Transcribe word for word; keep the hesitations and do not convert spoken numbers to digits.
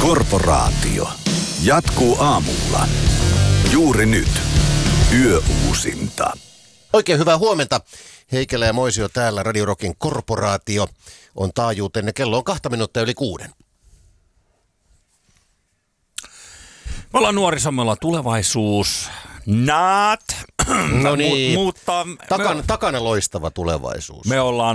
Korporaatio. Jatkuu aamulla. Juuri nyt. Yöuusinta. Oikein hyvää huomenta. Heikelä ja Moisio täällä. Radio Rockin Korporaatio on taajuutenne. Kello on kahta minuuttia yli kuuden. Me ollaan nuoriso, me ollaan tulevaisuus. Not. No niin. Mu- mutta Takan, me, takana loistava tulevaisuus. me ollaan